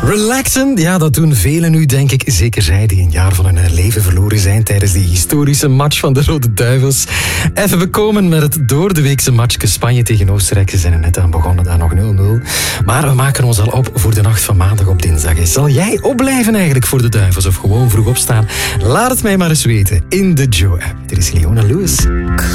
Relaxen, ja, dat doen velen nu, denk ik. Zeker zij die een jaar van hun leven verloren zijn tijdens die historische match van de Rode Duivels. Even bekomen met het doordeweekse matchje Spanje tegen Oostenrijk. Ze zijn er net aan begonnen, daar nog 0-0. Maar we maken ons al op voor de nacht van maandag op dinsdag. Zal jij opblijven eigenlijk voor de Duivels of gewoon vroeg opstaan? Laat het mij maar eens weten in de Joe-app. Dit is Leona Lewis.